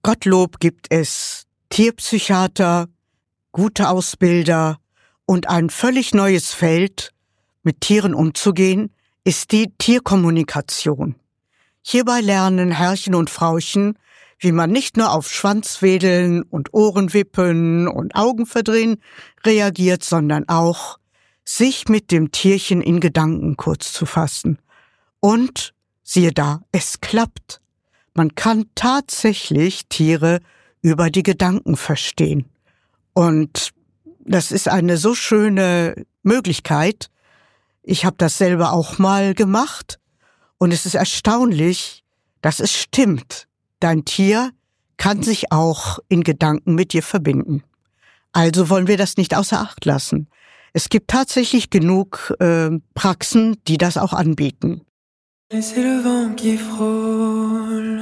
Gottlob gibt es Tierpsychiater, gute Ausbilder und ein völlig neues Feld, mit Tieren umzugehen, ist die Tierkommunikation. Hierbei lernen Herrchen und Frauchen, wie man nicht nur auf Schwanzwedeln und Ohrenwippen und Augenverdrehen reagiert, sondern auch, sich mit dem Tierchen in Gedanken kurz zu fassen. Und, siehe da, es klappt. Man kann tatsächlich Tiere über die Gedanken verstehen. Und das ist eine so schöne Möglichkeit. Ich habe das selber auch mal gemacht. Und es ist erstaunlich, dass es stimmt. Dein Tier kann sich auch in Gedanken mit dir verbinden. Also wollen wir das nicht außer Acht lassen. Es gibt tatsächlich genug Praxen, die das auch anbieten. Et c'est le vent qui frôle